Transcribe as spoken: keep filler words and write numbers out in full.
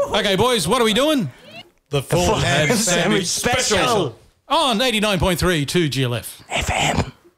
Okay, boys, what are we doing? The Full Ham Sandwich Special on eighty-nine point three to G L F. F M.